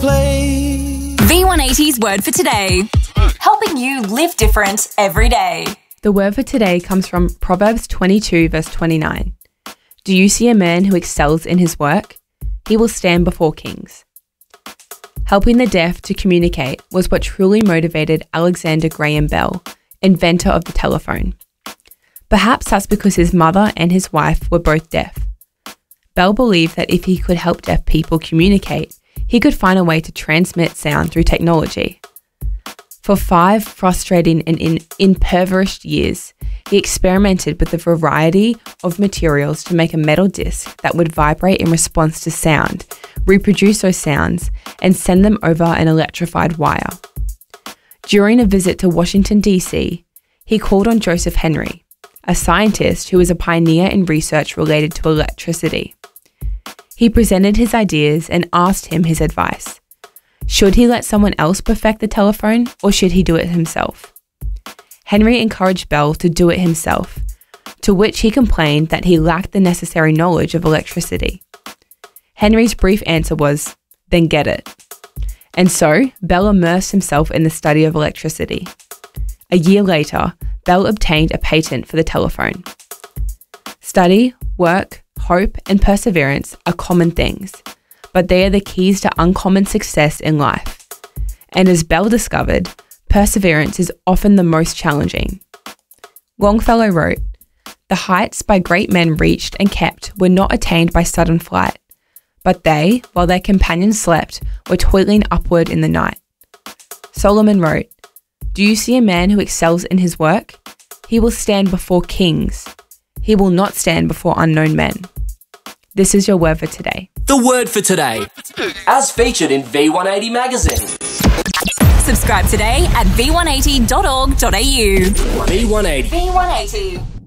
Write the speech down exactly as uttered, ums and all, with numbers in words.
play. V one eighty's word for today. Helping you live different every day. The word for today comes from Proverbs twenty-two, verse twenty-nine. Do you see a man who excels in his work? He will stand before kings. Helping the deaf to communicate was what truly motivated Alexander Graham Bell, inventor of the telephone. Perhaps that's because his mother and his wife were both deaf. Bell believed that if he could help deaf people communicate, he could find a way to transmit sound through technology. For five frustrating and in- impoverished years, he experimented with a variety of materials to make a metal disc that would vibrate in response to sound, reproduce those sounds, and send them over an electrified wire. During a visit to Washington, D C, he called on Joseph Henry, a scientist who was a pioneer in research related to electricity. He presented his ideas and asked him his advice. Should he let someone else perfect the telephone, or should he do it himself? Henry encouraged Bell to do it himself, to which he complained that he lacked the necessary knowledge of electricity. Henry's brief answer was, then get it. And so, Bell immersed himself in the study of electricity. A year later, Bell obtained a patent for the telephone. Study, work, hope, and perseverance are common things, but they are the keys to uncommon success in life. And as Bell discovered, perseverance is often the most challenging. Longfellow wrote, "The heights by great men reached and kept were not attained by sudden flight, but they, while their companions slept, were toiling upward in the night." Solomon wrote, "Do you see a man who excels in his work? He will stand before kings. He will not stand before unknown men." This is your word for today. The word for today, as featured in V one eighty magazine. Subscribe today at v one eighty dot org dot a u. V one eighty. V one eighty.